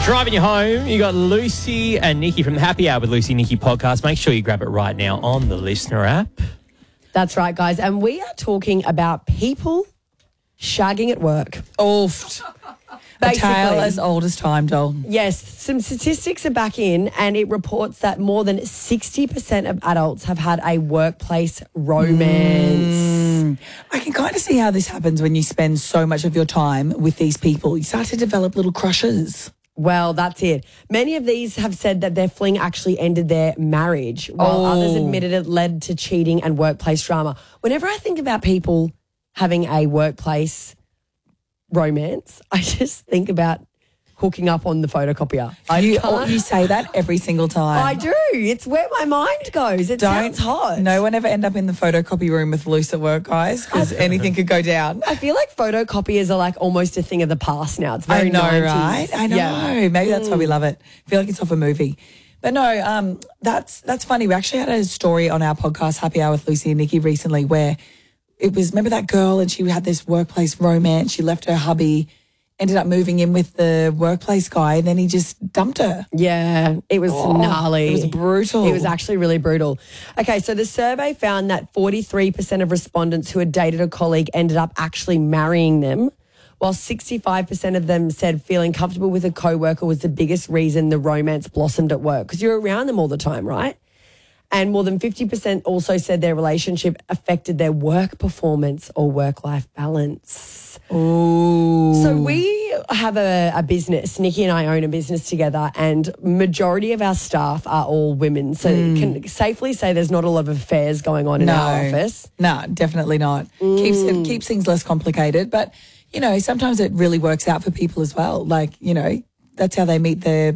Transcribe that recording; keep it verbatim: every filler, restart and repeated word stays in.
Driving you home, you got Lucy and Nikki from the Happy Hour with Lucy and Nikki podcast. Make sure you grab it right now on the Listener app. That's right, guys. And we are talking about people shagging at work. Oofed. A tale as old as time, doll. Yes, some statistics are back in, and it reports that more than sixty percent of adults have had a workplace romance. Mm. I can kind of see how this happens when you spend so much of your time with these people. You start to develop little crushes. Well, that's it. Many of these have said that their fling actually ended their marriage, while Oh. others admitted it led to cheating and workplace drama. Whenever I think about people having a workplace romance, I just think about hooking up on the photocopier. I You, can't. you say that every single time. I do. It's where my mind goes. It Don't sounds hot. No one ever end up in the photocopy room with Luce at work, guys, because anything could go down. I feel like photocopiers are like almost a thing of the past now. It's very I know, nineties. right? I know. Yeah. Maybe that's why we love it. I feel like it's off a movie. But no, um, that's that's funny. We actually had a story on our podcast, Happy Hour with Lucy and Nikki, recently where it was, remember that girl and she had this workplace romance. She left her hubby, ended up moving in with the workplace guy, and then he just dumped her. Yeah, it was gnarly. It was brutal. It was actually really brutal. Okay, so the survey found that forty-three percent of respondents who had dated a colleague ended up actually marrying them, while sixty-five percent of them said feeling comfortable with a coworker was the biggest reason the romance blossomed at work, because you're around them all the time, right? And more than fifty percent also said their relationship affected their work performance or work-life balance. Ooh. So we have a, a business. Nikki and I own a business together, and majority of our staff are all women. So can safely say there's not a lot of affairs going on in No. our office. No, definitely not. Keeps it keeps things less complicated. But, you know, sometimes it really works out for people as well. Like, you know, that's how they meet their